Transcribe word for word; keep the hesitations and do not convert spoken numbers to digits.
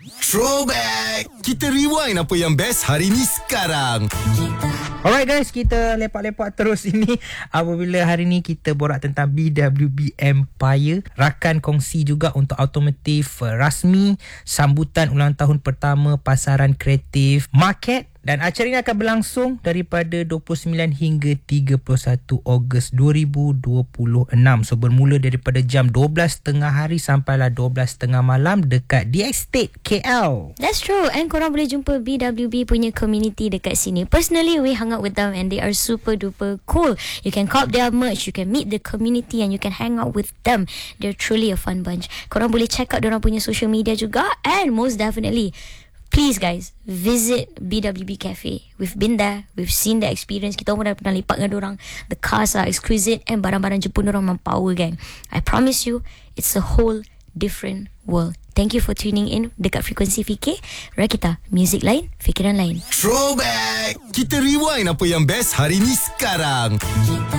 Throwback. Kita rewind apa yang best hari ni sekarang. Alright guys, kita lepak-lepak terus ini apabila hari ni kita borak tentang B W B Empire. Rakan kongsi juga untuk automotif uh, rasmi sambutan ulang tahun pertama pasaran kreatif Market. Dan acara ini akan berlangsung daripada dua puluh sembilan hingga tiga puluh satu Ogos dua ribu dua puluh enam. So bermula daripada jam dua belas tengah hari sampailah dua belas tengah malam dekat The Estate K L. That's true. And korang boleh jumpa B W B punya community dekat sini. Personally, we hung out with them and they are super duper cool. You can cop their merch, you can meet the community and you can hang out with them. They're truly a fun bunch. Korang boleh check out diorang punya social media juga. And most definitely, please guys, visit B W B Cafe. We've been there, we've seen the experience. Kita pun dah pernah lepak dengan dorang. The cars are exquisite and barang-barang Jepun dorang memang power, gang. I promise you, it's a whole different world. Thank you for tuning in dekat Frekuensi F K. Rakita, music lain, fikiran lain. Throwback. Kita rewind apa yang best hari ni sekarang.